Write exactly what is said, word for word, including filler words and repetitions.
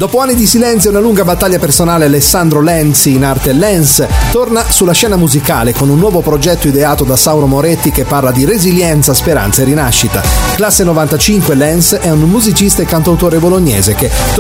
Dopo anni di silenzio e una lunga battaglia personale, Alessandro Lenzi, in arte Lens, torna sulla scena musicale con un nuovo progetto ideato da Sauro Moretti che parla di resilienza, speranza e rinascita. Classe novantacinque, Lens è un musicista e cantautore bolognese che